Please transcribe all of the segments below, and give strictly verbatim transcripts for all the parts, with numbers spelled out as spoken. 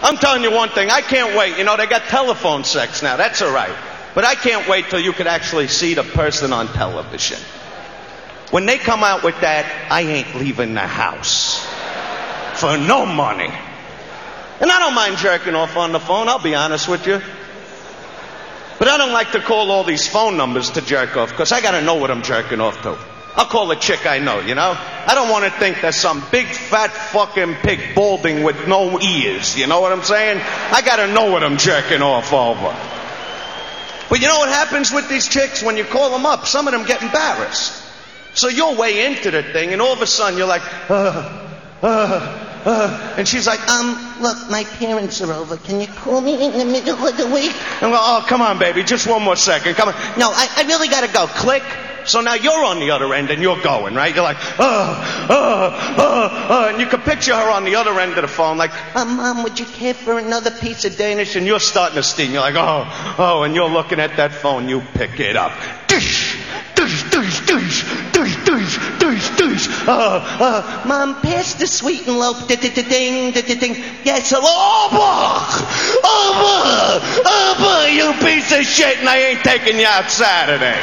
I'm telling you one thing, I can't wait. You know, they got telephone sex now, that's all right. But I can't wait till you could actually see the person on television. When they come out with that, I ain't leaving the house. For no money. And I don't mind jerking off on the phone, I'll be honest with you. But I don't like to call all these phone numbers to jerk off, because I gotta know what I'm jerking off to. I'll call a chick I know, you know? I don't want to think there's some big fat fucking pig balding with no ears, you know what I'm saying? I gotta know what I'm jerking off over. But you know what happens with these chicks? When you call them up, some of them get embarrassed. So you're way into the thing, and all of a sudden you're like, uh, uh, uh, and she's like, um, look, my parents are over. Can you call me in the middle of the week? I'm like, oh, come on, baby, just one more second. Come on. No, I, I really gotta go. Click. So now you're on the other end and you're going, right? You're like, uh, uh, uh, uh, and you can picture her on the other end of the phone like, oh, Mom, would you care for another piece of Danish? And you're starting to steam. You're like, oh, oh, and you're looking at that phone. You pick it up. Dish, dish, dish, dish, dish, dish, dish, dish. Uh, uh, Mom, pass the sweet and low. Ding, ding, ding. Yes, hello. Oh, boy. Oh, boy. Oh, boy, you piece of shit, and I ain't taking you out Saturday.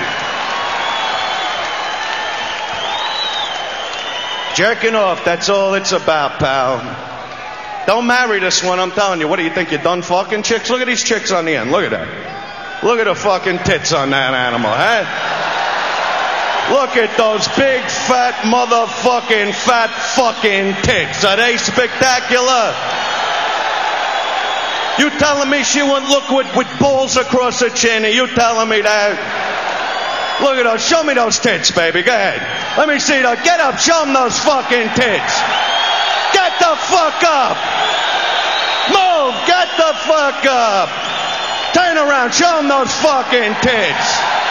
Jerking off, that's all it's about, pal. Don't marry this one, I'm telling you. What do you think, you're done fucking chicks? Look at these chicks on the end, look at that. Look at the fucking tits on that animal, huh? Look at those big, fat, motherfucking, fat fucking tits. Are they spectacular? You telling me she wouldn't look with, with balls across her chin? Are you telling me that? Look at those. Show me those tits, baby. Go ahead. Let me see those. Get up. Show them those fucking tits. Get the fuck up. Move. Get the fuck up. Turn around. Show them those fucking tits.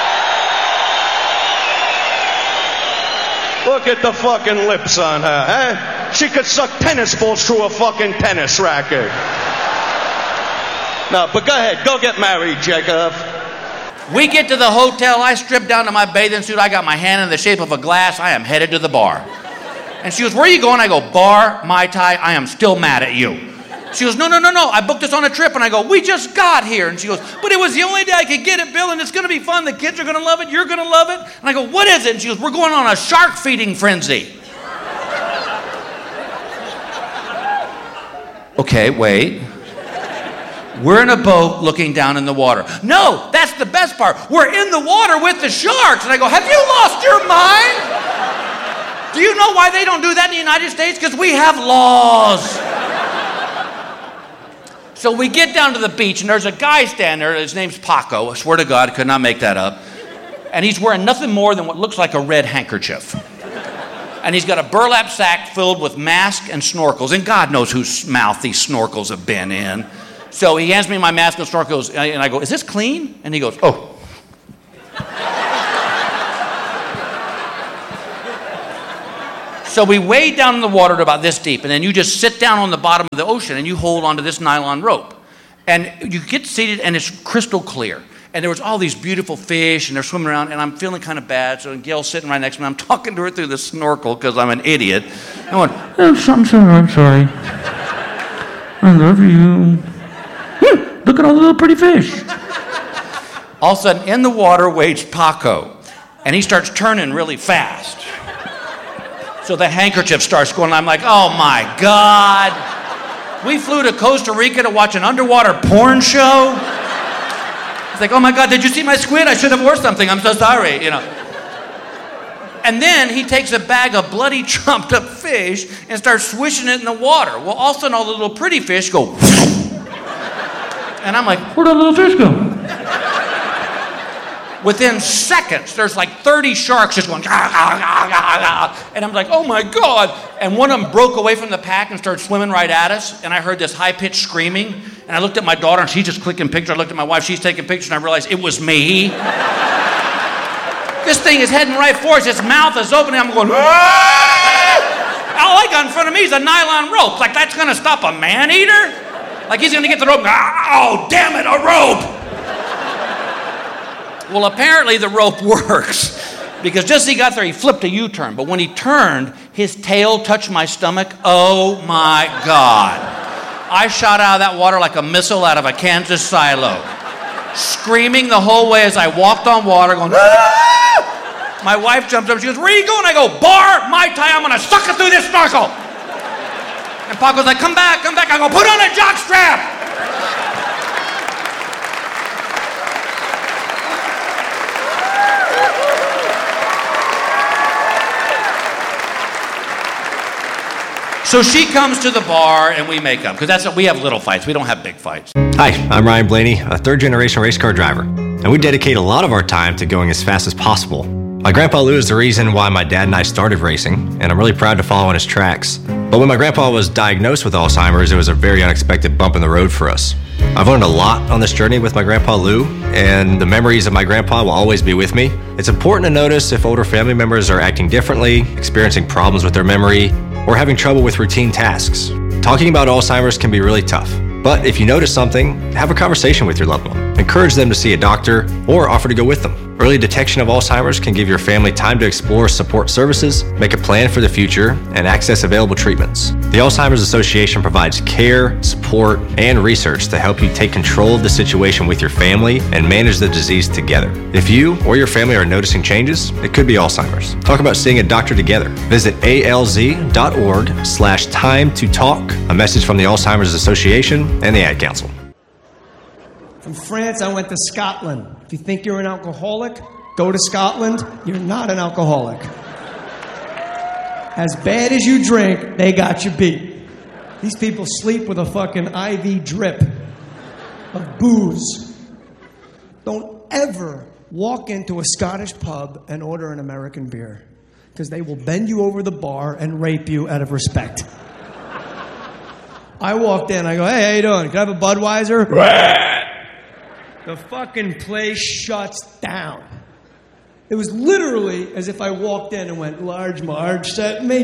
Look at the fucking lips on her, huh? She could suck tennis balls through a fucking tennis racket. No, but go ahead. Go get married, Jacob. We get to the hotel, I strip down to my bathing suit, I got my hand in the shape of a glass, I am headed to the bar. And she goes, where are you going? I go, bar, Mai Tai, I am still mad at you. She goes, no, no, no, no, I booked this on a trip. And I go, we just got here. And she goes, but it was the only day I could get it, Bill, and it's going to be fun. The kids are going to love it, you're going to love it. And I go, what is it? And she goes, we're going on a shark feeding frenzy. Okay, wait. We're in a boat looking down in the water. No, that's the best part. We're in the water with the sharks. And I go, have you lost your mind? Do you know why they don't do that in the United States? Because we have laws. So we get down to the beach, and there's a guy standing there. His name's Paco. I swear to God, I could not make that up. And he's wearing nothing more than what looks like a red handkerchief. And he's got a burlap sack filled with masks and snorkels. And God knows whose mouth these snorkels have been in. So he hands me my mask and snorkels, and I go, is this clean? And he goes, oh. So we wade down in the water to about this deep, and then you just sit down on the bottom of the ocean, and you hold onto this nylon rope. And you get seated, and it's crystal clear. And there was all these beautiful fish, and they're swimming around, and I'm feeling kind of bad. So Gail's sitting right next to me. I'm talking to her through the snorkel because I'm an idiot. I went, oh, I'm sorry, I'm sorry. I love you. Look at all the little pretty fish. All of a sudden, in the water wades Paco, and he starts turning really fast. So the handkerchief starts going. I'm like, oh my God. We flew to Costa Rica to watch an underwater porn show. It's like, oh my God, did you see my squid? I should have worn something. I'm so sorry, you know. And then he takes a bag of bloody trumped up fish and starts swishing it in the water. Well, all of a sudden, all the little pretty fish go. And I'm like, where'd the little fish go? Within seconds, there's like thirty sharks just going, ah, ah, ah, ah, ah. And I'm like, oh my God. And one of them broke away from the pack and started swimming right at us. And I heard this high-pitched screaming. And I looked at my daughter, and she's just clicking pictures. I looked at my wife, she's taking pictures, and I realized it was me. This thing is heading right for us. Its mouth is opening. I'm going, ah! All I got in front of me is a nylon rope. Like, that's going to stop a man-eater? Like he's going to get the rope. Oh, damn it, a rope. Well, apparently the rope works because just as he got there, he flipped a U-turn. But when he turned, his tail touched my stomach. Oh, my God. I shot out of that water like a missile out of a Kansas silo, screaming the whole way as I walked on water, going, ah! My wife jumps up, she goes, where are you going? I go, bar, Mai Tai, I'm going to suck it through this snorkel. And Paco's like, come back, come back. I go, put on a jock strap. So she comes to the bar and we make up, because that's we have little fights. We don't have big fights. Hi, I'm Ryan Blaney, a third-generation race car driver, and we dedicate a lot of our time to going as fast as possible. My grandpa Lou is the reason why my dad and I started racing, and I'm really proud to follow in his tracks. But when my grandpa was diagnosed with Alzheimer's, it was a very unexpected bump in the road for us. I've learned a lot on this journey with my grandpa Lou, and the memories of my grandpa will always be with me. It's important to notice if older family members are acting differently, experiencing problems with their memory, or having trouble with routine tasks. Talking about Alzheimer's can be really tough, but if you notice something, have a conversation with your loved one. Encourage them to see a doctor or offer to go with them. Early detection of Alzheimer's can give your family time to explore support services, make a plan for the future, and access available treatments. The Alzheimer's Association provides care, support, and research to help you take control of the situation with your family and manage the disease together. If you or your family are noticing changes, it could be Alzheimer's. Talk about seeing a doctor together. Visit alz.org slash time to talk. A message from the Alzheimer's Association and the Ad Council. From France, I went to Scotland. If you think you're an alcoholic, go to Scotland. You're not an alcoholic. As bad as you drink, they got you beat. These people sleep with a fucking I V drip of booze. Don't ever walk into a Scottish pub and order an American beer, because they will bend you over the bar and rape you out of respect. I walked in, I go, hey, how you doing? Can I have a Budweiser? The fucking place shuts down. It was literally as if I walked in and went, Large Marge sent me.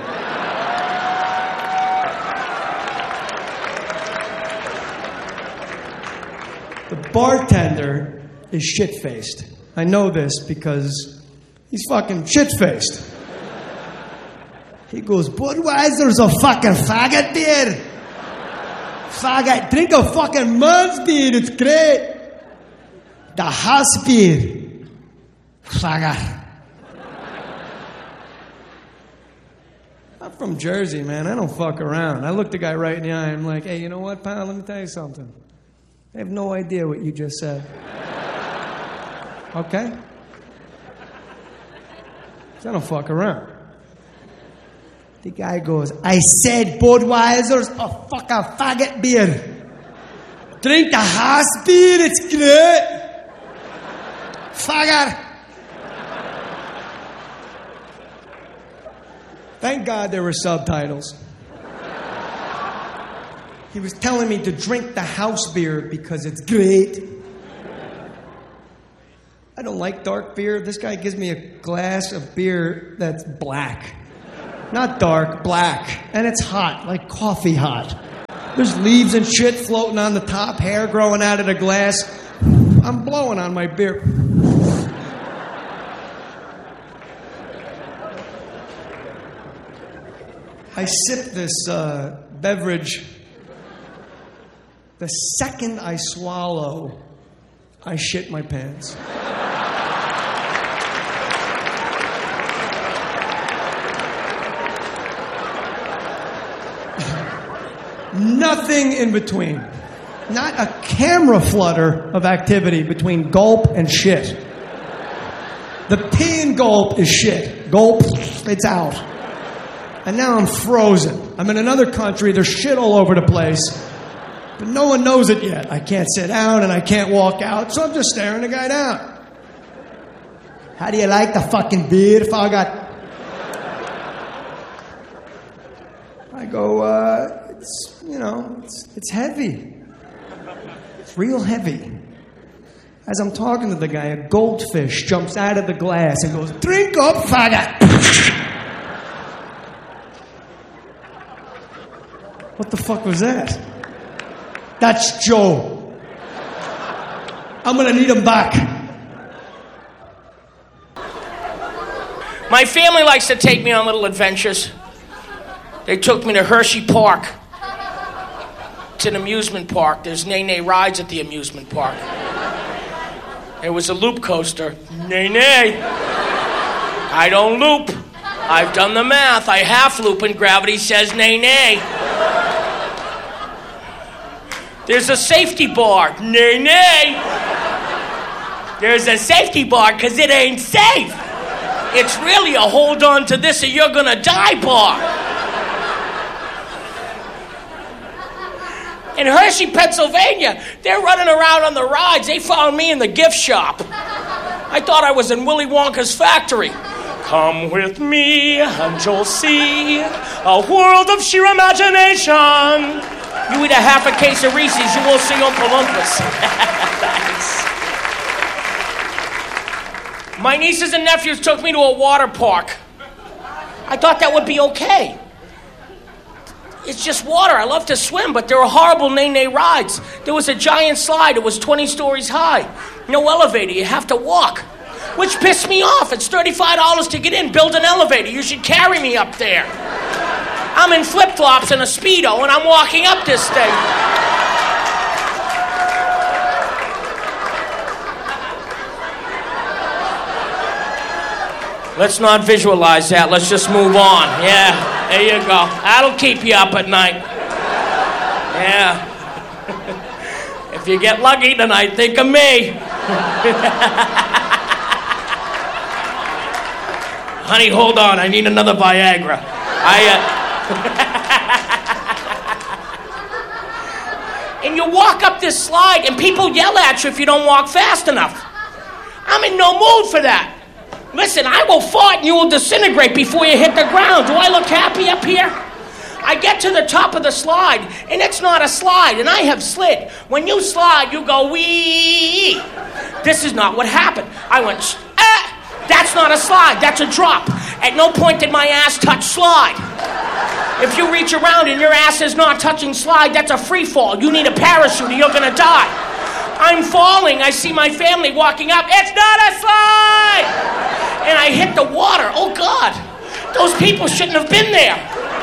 The bartender is shit-faced. I know this because he's fucking shit-faced. He goes, Budweiser's a fucking faggot beer. Faggot, drink a fucking man's beer, it's great. The house beer. Faggot. I'm from Jersey, man. I don't fuck around. I looked the guy right in the eye. I'm like, hey, you know what, pal? Let me tell you something. I have no idea what you just said. Okay? So I don't fuck around. The guy goes, I said Budweiser's a fucking faggot beer. Drink the house beer, it's great. Faggot. Thank God there were subtitles. He was telling me to drink the house beer because it's great. I don't like dark beer. This guy gives me a glass of beer that's black. Not dark, black. And it's hot, like coffee hot. There's leaves and shit floating on the top, hair growing out of the glass. I'm blowing on my beer. I sip this uh, beverage. The second I swallow, I shit my pants. Nothing in between. Not a camera flutter of activity between gulp and shit. The pee and gulp is shit. Gulp, it's out. And now I'm frozen. I'm in another country, there's shit all over the place. But no one knows it yet. I can't sit down and I can't walk out, so I'm just staring the guy down. How do you like the fucking beer, faggot? I go, uh, it's, you know, it's, it's heavy. It's real heavy. As I'm talking to the guy, a goldfish jumps out of the glass and goes, drink up, faggot! What the fuck was that? That's Joe. I'm gonna need him back. My family likes to take me on little adventures. They took me to Hershey Park. It's an amusement park. There's nay-nay rides at the amusement park. There was a loop coaster. Nay-nay. I don't loop. I've done the math. I half loop and gravity says nay-nay. There's a safety bar. Nay-nay. There's a safety bar because it ain't safe. It's really a hold on to this or you're gonna die bar. In Hershey, Pennsylvania, they're running around on the rides. They found me in the gift shop. I thought I was in Willy Wonka's factory. Come with me and you'll see a world of sheer imagination. You eat a half a case of Reese's, you will see Oompa Loompas. Thanks. My nieces and nephews took me to a water park. I thought that would be okay. It's just water. I love to swim, but there were horrible nay-nay rides. There was a giant slide. It was twenty stories high. No elevator. You have to walk. Which pissed me off. It's thirty-five dollars to get in. Build an elevator. You should carry me up there. I'm in flip-flops and a Speedo, and I'm walking up this thing. Let's not visualize that. Let's just move on. Yeah, there you go. That'll keep you up at night. Yeah. If you get lucky tonight, think of me. Honey, hold on. I need another Viagra. I, uh... And you walk up this slide, and people yell at you if you don't walk fast enough. I'm in no mood for that. Listen, I will fart and you will disintegrate before you hit the ground. Do I look happy up here? I get to the top of the slide, and it's not a slide, and I have slid. When you slide, you go wee. This is not what happened. I went, ah, that's not a slide, that's a drop. At no point did my ass touch slide. If you reach around and your ass is not touching slide, that's a free fall. You need a parachute or you're gonna die. I'm falling, I see my family walking up. It's not a slide! And I hit the water. Oh God, those people shouldn't have been there.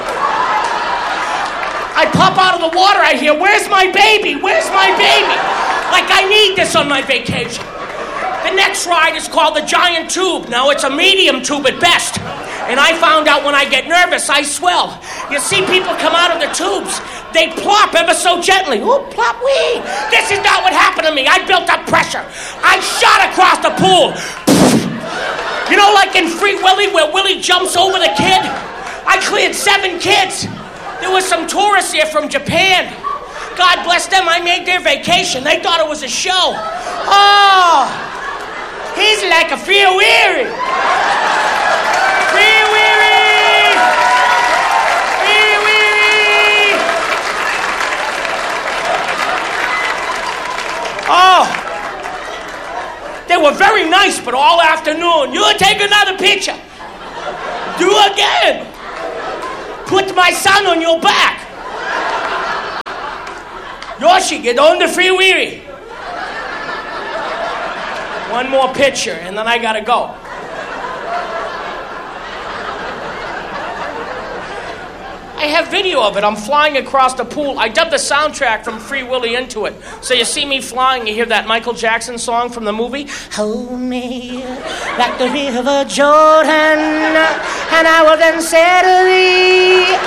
I pop out of the water, I hear, where's my baby? Where's my baby? Like I need this on my vacation. The next ride is called the Giant Tube. Now it's a medium tube at best. And I found out when I get nervous, I swell. You see people come out of the tubes, they plop ever so gently. Ooh, plop, wee. This is not what happened to me. I built up pressure. I shot across the pool. You know, like in Free Willy, where Willie jumps over the kid? I cleared seven kids. There was some tourists here from Japan. God bless them, I made their vacation. They thought it was a show. Oh, he's like a Free Weary. Free Weary! Free Weary! Oh, they were very nice, but all afternoon, you take another picture. Do again. Put my son on your back. Yoshi, get on the Free Weary. One more picture, and then I gotta go. I have video of it. I'm flying across the pool. I dubbed the soundtrack from Free Willy into it. So you see me flying, you hear that Michael Jackson song from the movie? Hold me like the river Jordan, and I will then say to thee,